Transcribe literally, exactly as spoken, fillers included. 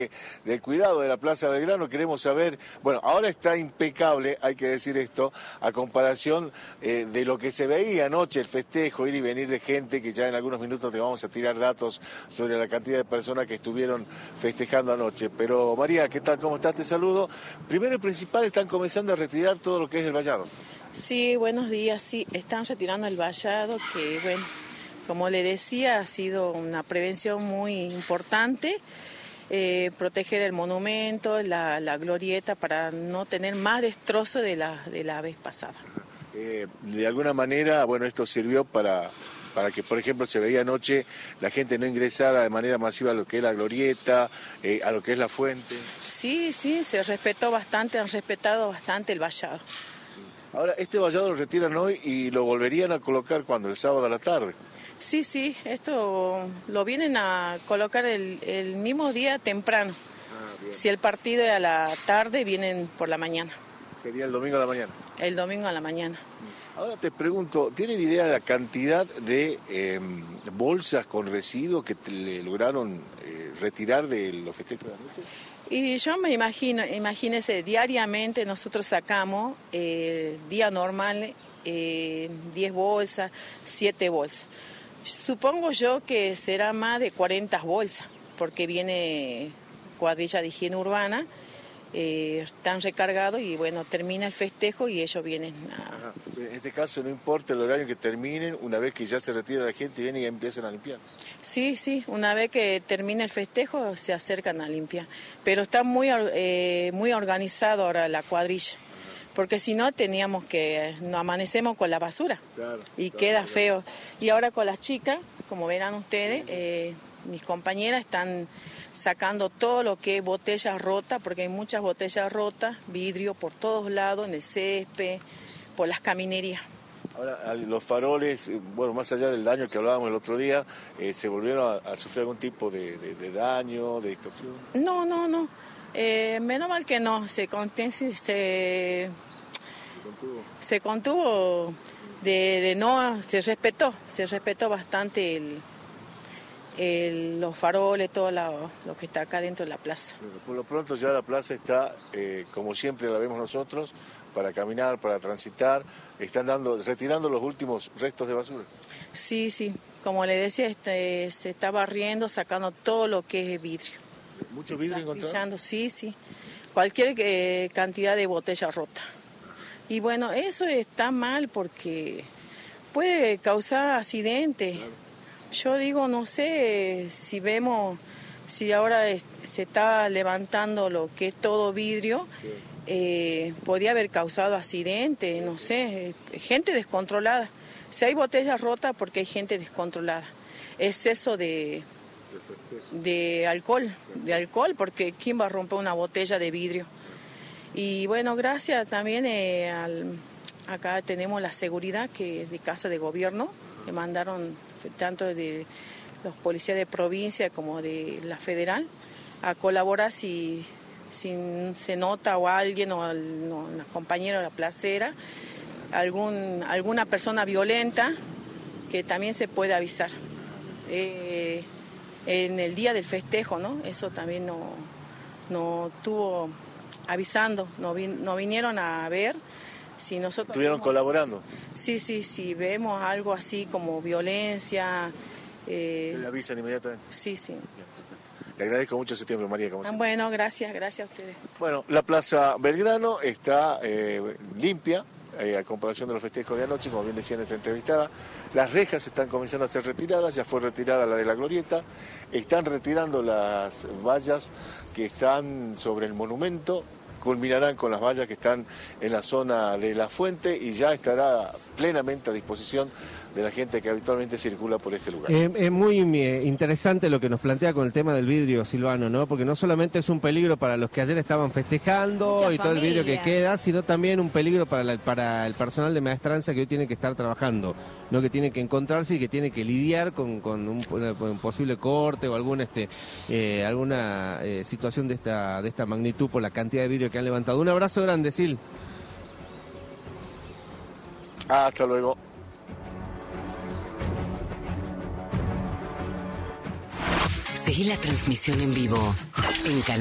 del cuidado de la Plaza Belgrano. Queremos saber, bueno, ahora está impecable, hay que decir esto, a comparación eh, de lo que se veía anoche, el festejo, ir y venir de gente, que ya en algunos minutos te vamos a tirar datos sobre la cantidad de personas que estuvieron festejando anoche. Pero María, ¿qué tal? ¿Cómo estás? Te saludo. Primero y principal, están comenzando a retirar todo lo que es el vallado. Sí, buenos días, sí, están retirando el vallado, que bueno, como le decía, ha sido una prevención muy importante. Eh, proteger el monumento, la, la glorieta, para no tener más destrozo de la, de la vez pasada. Eh, de alguna manera, bueno, esto sirvió para, para que, por ejemplo, se veía anoche, la gente no ingresara de manera masiva a lo que es la glorieta, eh, a lo que es la fuente. Sí, sí, se respetó bastante, han respetado bastante el vallado. Ahora, este vallado lo retiran hoy y lo volverían a colocar cuando, el sábado a la tarde. Sí, sí, esto lo vienen a colocar el, el mismo día temprano. Ah, si el partido es a la tarde, vienen por la mañana. ¿Sería el domingo a la mañana? El domingo a la mañana. Ahora te pregunto, ¿tienen idea de la cantidad de eh, bolsas con residuos que te, le lograron eh, retirar de los festejos de anoche? Y yo me imagino, imagínese, diariamente nosotros sacamos, eh, día normal, eh, diez bolsas, siete bolsas. Supongo yo que será más de cuarenta bolsas, porque viene cuadrilla de higiene urbana, eh, están recargados y bueno, termina el festejo y ellos vienen a... Ajá. En este caso no importa el horario que terminen, una vez que ya se retira la gente, vienen y empiezan a limpiar. Sí, sí, una vez que termina el festejo se acercan a limpiar, pero está muy, eh, muy organizado ahora la cuadrilla. Porque si no teníamos que, nos amanecemos con la basura, claro, y claro, queda claro. feo. Y ahora con las chicas, como verán ustedes, eh, mis compañeras están sacando todo lo que es botellas rotas, porque hay muchas botellas rotas, vidrio por todos lados, en el césped, por las caminerías. Ahora, los faroles, bueno, más allá del daño que hablábamos el otro día, eh, ¿se volvieron a, a sufrir algún tipo de, de, de daño, de distorsión? No, no, no. Eh, menos mal que no, se, conten, se, se contuvo, se contuvo de, de no, se respetó, se respetó bastante el, el, los faroles, todo la, lo que está acá dentro de la plaza. Por lo pronto ya la plaza está, eh, como siempre la vemos nosotros, para caminar, para transitar, están dando, retirando los últimos restos de basura. Sí, sí, como le decía, este, se está barriendo, sacando todo lo que es vidrio. ¿Mucho vidrio encontrado? Sí, sí. Cualquier eh, cantidad de botella rota. Y bueno, eso está mal porque puede causar accidentes. Claro. Yo digo, no sé si vemos, si ahora es, se está levantando lo que es todo vidrio, sí. eh, podría haber causado accidentes, sí, no sí. sé, gente descontrolada. Si hay botellas rotas, porque hay gente descontrolada. Exceso de... de alcohol, de alcohol, porque ¿quién va a romper una botella de vidrio? Y bueno, gracias también eh, al, acá tenemos la seguridad que de Casa de Gobierno, que mandaron tanto de los policías de provincia como de la federal a colaborar si, si se nota o alguien o el, no, una compañera de la placera, algún, alguna persona violenta, que también se puede avisar. Eh, en el día del festejo, ¿no? Eso también no, no tuvo avisando, no, vin, no vinieron a ver si nosotros... ¿Estuvieron vemos, colaborando? Sí, sí, sí, vemos algo así como violencia... Eh, ¿Le avisan inmediatamente? Sí, sí. Le agradezco mucho ese tiempo, María. Como bueno, gracias, gracias a ustedes. Bueno, la Plaza Belgrano está eh, limpia, Eh, a comparación de los festejos de anoche, como bien decía nuestra entrevistada. Las rejas están comenzando a ser retiradas, ya fue retirada la de la glorieta, están retirando las vallas que están sobre el monumento, culminarán con las vallas que están en la zona de la fuente y ya estará plenamente a disposición de la gente que habitualmente circula por este lugar. Eh, es muy eh, interesante lo que nos plantea con el tema del vidrio, Silvano, ¿no? Porque no solamente es un peligro para los que ayer estaban festejando Mucha y familia. todo el vidrio que queda, sino también un peligro para, la, para el personal de maestranza que hoy tiene que estar trabajando, ¿no? Que tiene que encontrarse y que tiene que lidiar con, con un, un posible corte o algún, este, eh, alguna eh, situación de esta, de esta magnitud por la cantidad de vidrio que han levantado. Un abrazo grande, Sil. Hasta luego. Seguí la transmisión en vivo en Canal